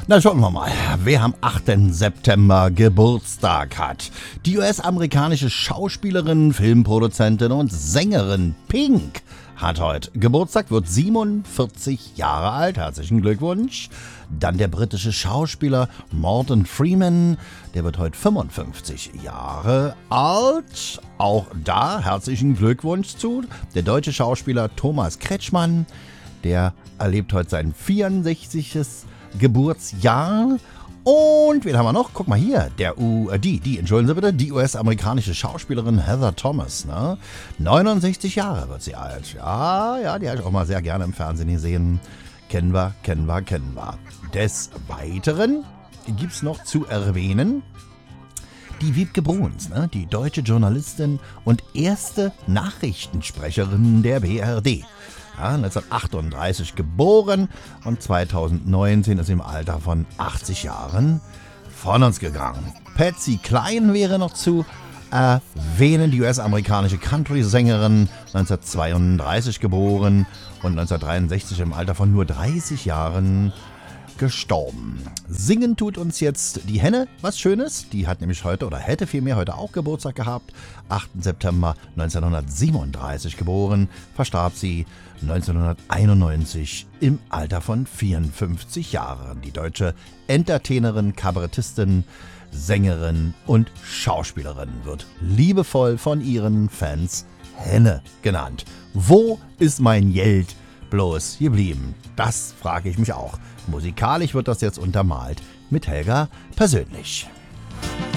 Na, schauen wir mal, wer am 8. September Geburtstag hat. Die US-amerikanische Schauspielerin, Filmproduzentin und Sängerin Pink hat heute Geburtstag, wird 47 Jahre alt. Herzlichen Glückwunsch. Dann der britische Schauspieler Morgan Freeman, der wird heute 55 Jahre alt. Auch da herzlichen Glückwunsch zu. Der deutsche Schauspieler Thomas Kretschmann, der erlebt heute sein 64. Geburtsjahr. Und wen haben wir noch? Guck mal hier, entschuldigen Sie bitte, die US-amerikanische Schauspielerin Heather Thomas, ne? 69 Jahre wird sie alt. Ja, die habe ich auch mal sehr gerne im Fernsehen gesehen. Kennen wir. Des Weiteren gibt es noch zu erwähnen die Wiebke Bruns, ne? Die deutsche Journalistin und erste Nachrichtensprecherin der BRD. Ja, 1938 geboren und 2019 ist sie im Alter von 80 Jahren von uns gegangen. Patsy Cline wäre noch zu erwähnen, die US-amerikanische Country-Sängerin, 1932 geboren und 1963 im Alter von nur 30 Jahren gestorben. Singen tut uns jetzt die Henne was Schönes. Die hat nämlich heute, oder hätte vielmehr heute auch Geburtstag gehabt. 8. September 1937 geboren, verstarb sie 1991 im Alter von 54 Jahren. Die deutsche Entertainerin, Kabarettistin, Sängerin und Schauspielerin wird liebevoll von ihren Fans Henne genannt. Wo ist mein Geld bloß geblieben? Das frage ich mich auch. Musikalisch wird das jetzt untermalt mit Helga persönlich.